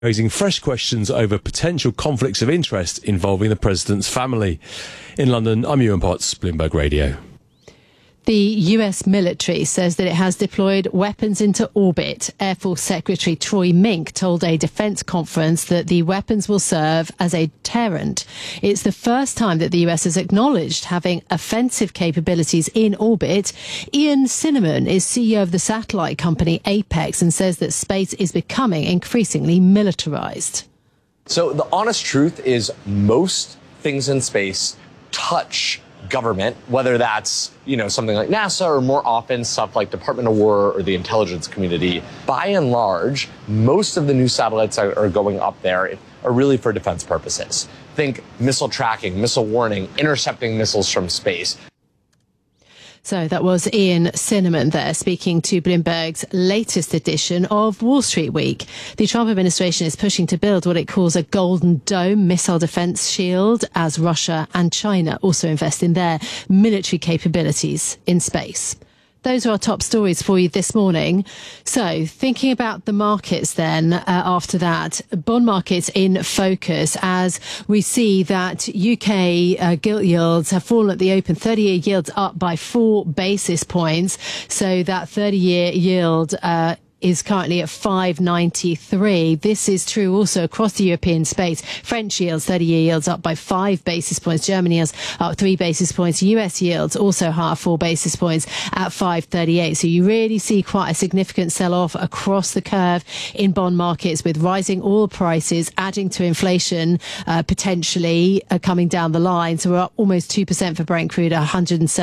raising fresh questions over potential conflicts of interest involving the president's family. In London, I'm Ewan Potts, Bloomberg Radio. The US military says that it has deployed weapons into orbit. Air Force Secretary Troy Mink told a defense conference that the weapons will serve as a deterrent. It's the first time that the US has acknowledged having offensive capabilities in orbit. Ian Cinnamon is CEO of the satellite company Apex and says that space is becoming increasingly militarized. So the honest truth is most things in space touch government, whether that's, something like NASA or more often stuff like Department of War or the intelligence community. By and large, most of the new satellites that are going up there are really for defense purposes. Think missile tracking, missile warning, intercepting missiles from space. So that was Ian Cinnamon there speaking to Bloomberg's latest edition of Wall Street Week. The Trump administration is pushing to build what it calls a Golden Dome missile defense shield as Russia and China also invest in their military capabilities in space. Those are our top stories for you this morning. So thinking about the markets then after that, bond markets in focus as we see that UK gilt yields have fallen at the open. 30-year yields up by 4 basis points. So that 30-year yield is currently at 5.93. This is true also across the European space. French yields, 30-year yields up by 5 basis points. Germany yields up 3 basis points. US yields also higher 4 basis points at 5.38. So you really see quite a significant sell-off across the curve in bond markets with rising oil prices adding to inflation potentially coming down the line. So we're up almost 2% for Brent crude at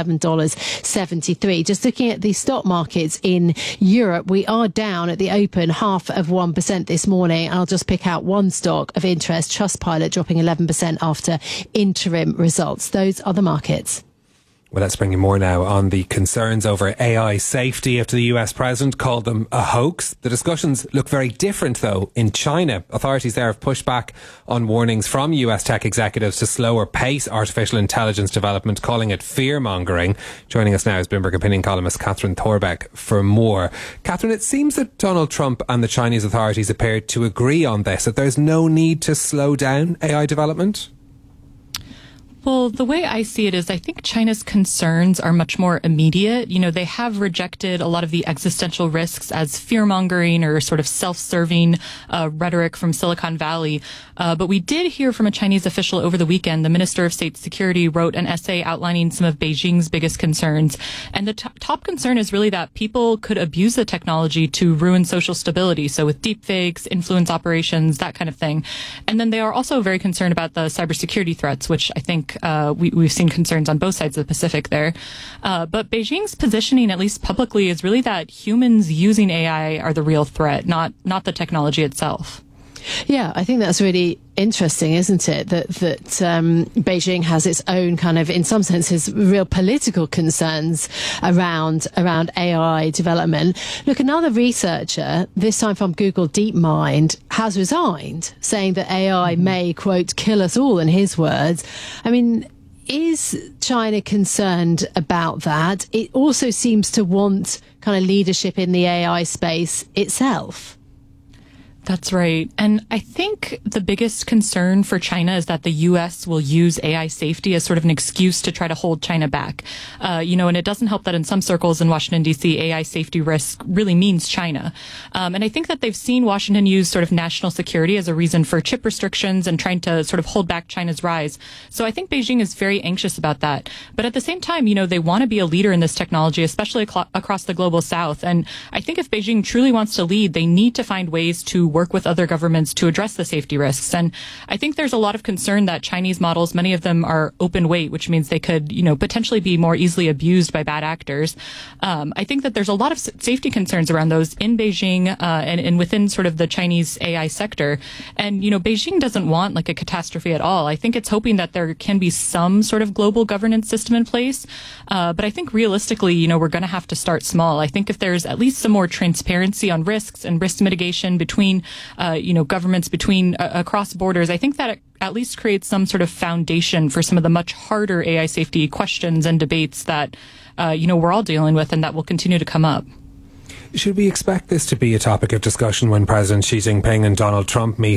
$107.73. Just looking at the stock markets in Europe, we are down at the open 0.5% this morning. I'll just pick out one stock of interest, Trustpilot, dropping 11% after interim results. Those are the markets. Well, let's bring you more now on the concerns over AI safety after the US president called them a hoax. The discussions look very different, though, in China. Authorities there have pushed back on warnings from US tech executives to slow or pace artificial intelligence development, calling it fear-mongering. Joining us now is Bloomberg opinion columnist Catherine Thorbeck for more. Catherine, it seems that Donald Trump and the Chinese authorities appeared to agree on this, that there's no need to slow down AI development. Well, the way I see it is I think China's concerns are much more immediate. They have rejected a lot of the existential risks as fear-mongering or sort of self-serving rhetoric from Silicon Valley. But we did hear from a Chinese official over the weekend. The Minister of State Security wrote an essay outlining some of Beijing's biggest concerns. And the top concern is really that people could abuse the technology to ruin social stability. So with deepfakes, influence operations, that kind of thing. And then they are also very concerned about the cybersecurity threats, which I think we've seen concerns on both sides of the Pacific there. But Beijing's positioning, at least publicly, is really that humans using AI are the real threat, not the technology itself. Yeah, I think that's really interesting, isn't it? That Beijing has its own kind of, in some senses, real political concerns around AI development. Look, another researcher, this time from Google DeepMind, has resigned, saying that AI may, quote, kill us all, in his words. I mean, is China concerned about that? It also seems to want kind of leadership in the AI space itself. That's right. And I think the biggest concern for China is that the U.S. will use AI safety as sort of an excuse to try to hold China back. And it doesn't help that in some circles in Washington, D.C., AI safety risk really means China. And I think that they've seen Washington use sort of national security as a reason for chip restrictions and trying to sort of hold back China's rise. So I think Beijing is very anxious about that. But at the same time, they want to be a leader in this technology, especially across the global south. And I think if Beijing truly wants to lead, they need to find ways to work with other governments to address the safety risks. And I think there's a lot of concern that Chinese models, many of them are open weight, which means they could, potentially be more easily abused by bad actors. I think that there's a lot of safety concerns around those in Beijing and within sort of the Chinese AI sector. And, Beijing doesn't want like a catastrophe at all. I think it's hoping that there can be some sort of global governance system in place. But I think realistically, we're going to have to start small. I think if there's at least some more transparency on risks and risk mitigation between governments across borders, I think that at least creates some sort of foundation for some of the much harder AI safety questions and debates that, we're all dealing with and that will continue to come up. Should we expect this to be a topic of discussion when President Xi Jinping and Donald Trump meet